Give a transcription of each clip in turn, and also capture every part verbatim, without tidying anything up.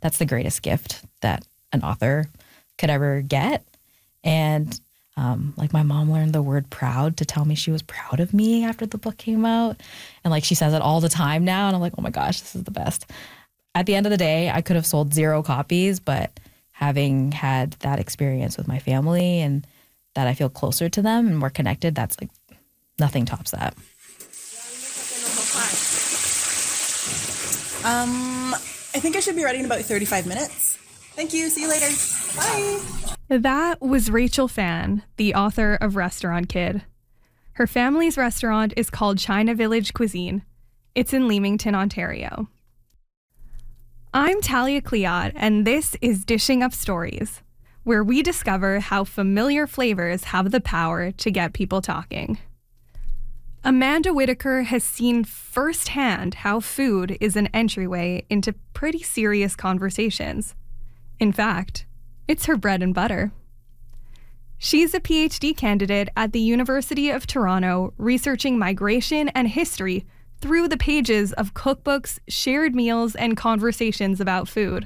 that's the greatest gift that an author could ever get. And um, like my mom learned the word proud to tell me she was proud of me after the book came out. And like she says it all the time now. And I'm like, oh my gosh, this is the best. At the end of the day, I could have sold zero copies, but having had that experience with my family and that I feel closer to them and more connected, that's like nothing tops that. Um, I think I should be ready in about thirty-five minutes. Thank you. See you later. Bye. That was Rachel Phan, the author of Restaurant Kid. Her family's restaurant is called China Village Cuisine. It's in Leamington, Ontario. I'm Talia Cleod, and this is Dishing Up Stories, where we discover how familiar flavors have the power to get people talking. Amanda Whitaker has seen firsthand how food is an entryway into pretty serious conversations. In fact, it's her bread and butter. She's a P H D candidate at the University of Toronto, researching migration and history through the pages of cookbooks, shared meals, and conversations about food.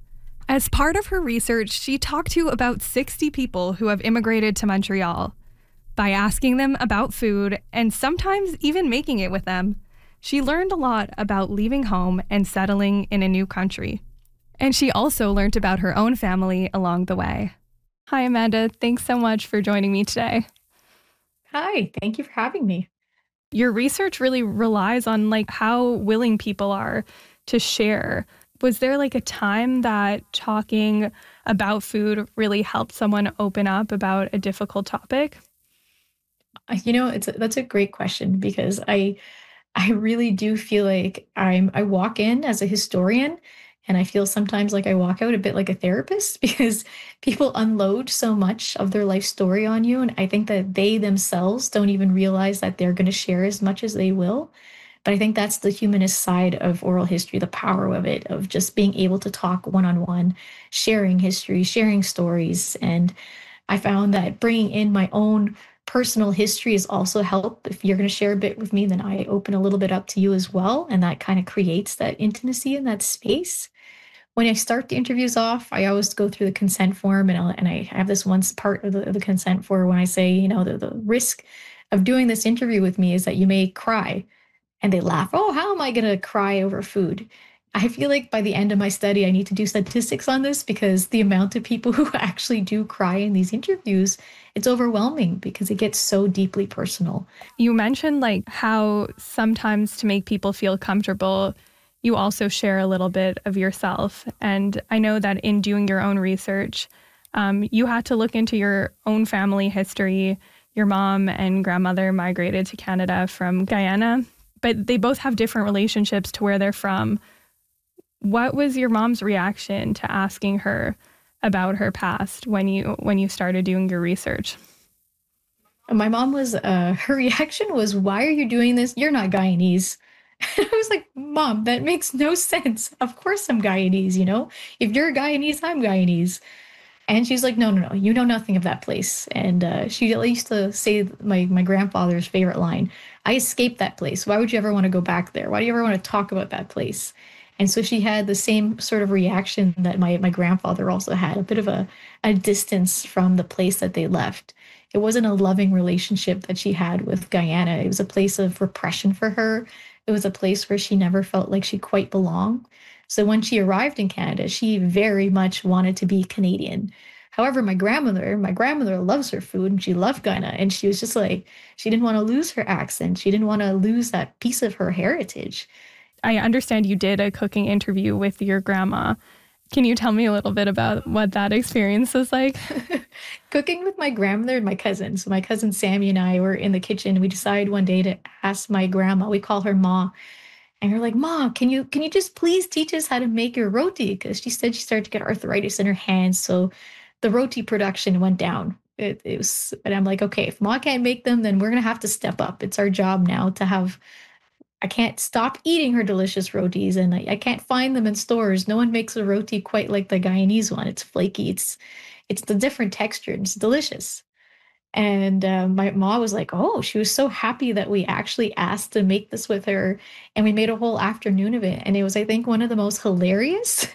As part of her research, she talked to about sixty people who have immigrated to Montreal. By asking them about food and sometimes even making it with them, she learned a lot about leaving home and settling in a new country. And she also learned about her own family along the way. Hi, Amanda. Thanks so much for joining me today. Hi, thank you for having me. Your research really relies on like how willing people are to share. Was there like a time that talking about food really helped someone open up about a difficult topic? You know, it's a, that's a great question because I I really do feel like I'm I walk in as a historian and I feel sometimes like I walk out a bit like a therapist because people unload so much of their life story on you. And I think that they themselves don't even realize that they're going to share as much as they will. But I think that's the humanist side of oral history, the power of it, of just being able to talk one-on-one, sharing history, sharing stories. And I found that bringing in my own personal history has also helped. If you're going to share a bit with me, then I open a little bit up to you as well. And that kind of creates that intimacy in that space. When I start the interviews off, I always go through the consent form, and, I'll, and I have this one part of the, of the consent form when I say, you know, the, the risk of doing this interview with me is that you may cry. And they laugh. Oh, how am I going to cry over food? I feel like by the end of my study, I need to do statistics on this because the amount of people who actually do cry in these interviews, it's overwhelming because it gets so deeply personal. You mentioned like how sometimes to make people feel comfortable, you also share a little bit of yourself. And I know that in doing your own research, um, you had to look into your own family history. Your mom and grandmother migrated to Canada from Guyana, but they both have different relationships to where they're from. What was your mom's reaction to asking her about her past when you when you started doing your research? My mom was, uh, her reaction was, why are you doing this? You're not Guyanese. And I was like, Mom, that makes no sense. Of course I'm Guyanese, you know? If you're Guyanese, I'm Guyanese. And she's like, no, no, no, you know nothing of that place. And uh, she used to say my, my grandfather's favorite line, I escaped that place. Why would you ever want to go back there? Why do you ever want to talk about that place? And so she had the same sort of reaction that my, my grandfather also had, a bit of a, a distance from the place that they left. It wasn't a loving relationship that she had with Guyana. It was a place of repression for her. It was a place where she never felt like she quite belonged. So when she arrived in Canada, she very much wanted to be Canadian. However, my grandmother, my grandmother loves her food and she loved Guyana. And she was just like, she didn't want to lose her accent. She didn't want to lose that piece of her heritage. I understand you did a cooking interview with your grandma. Can you tell me a little bit about what that experience was like? Cooking with my grandmother and my cousin. So my cousin Sammy and I were in the kitchen. We decided one day to ask my grandma, we call her Ma, and we're like, Ma, can you can you just please teach us how to make your roti? Because she said she started to get arthritis in her hands. So the roti production went down. It, it was, and I'm like, okay, if Ma can't make them, then we're going to have to step up. It's our job now to have, I can't stop eating her delicious rotis, and I, I can't find them in stores. No one makes a roti quite like the Guyanese one. It's flaky. It's it's the different texture. It's delicious. And uh, my mom was like, oh, she was so happy that we actually asked to make this with her. And we made a whole afternoon of it. And it was, I think, one of the most hilarious